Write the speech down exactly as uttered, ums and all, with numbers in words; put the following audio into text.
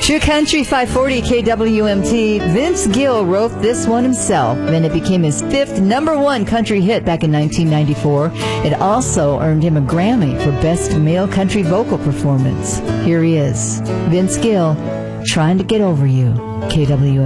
True Country five forty K W M T. Vince Gill wrote this one himself, and it became his fifth number one country hit back in nineteen ninety-four. It also earned him a Grammy for Best Male Country Vocal Performance. Here he is, Vince Gill, Trying to Get Over You, K W M T.